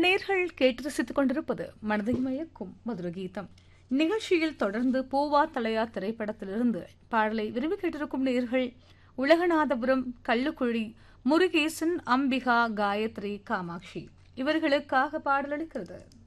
நேர்கள் கேட்டு ரசித்துக் கொண்டிருப்பது மனதை மயக்கும் மதுர கீதம். நிகழ்ச்சியில் தொடர்ந்து பூவா தலையா திரைப்படத்திலிருந்து பாடலை விரும்பி கேட்டிருக்கும் நேர்கள் உலகநாதபுரம், கல்லுக்குழி, முருகேசன், அம்பிகா, காயத்ரி, காமாட்சி. இவர்களுக்காக பாடலளிக்கிறது.